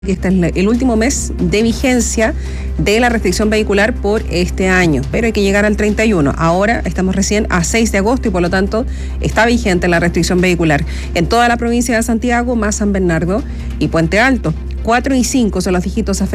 Este es el último mes de vigencia de la restricción vehicular por este año, pero hay que llegar al 31. Ahora estamos recién a 6 de agosto y por lo tanto está vigente la restricción vehicular en toda la provincia de Santiago, más San Bernardo y Puente Alto. 4 y 5 son los dígitos afectados.